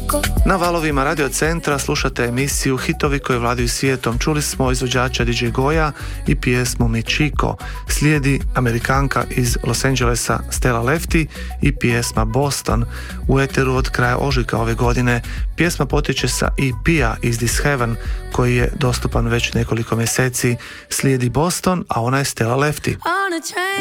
Na valovima Radio Centra slušate emisiju Hitovi koji vladaju svijetom. Čuli smo izvođača DJ Goja i pjesmu Mi Chico. Slijedi Amerikanka iz Los Angelesa Stella Lefty i pjesma Boston. U eteru od kraja ožujka ove godine pjesma potječe sa EP-a Is This Heaven koji je dostupan već nekoliko mjeseci. Slijedi Boston, a ona je Stella Lefty.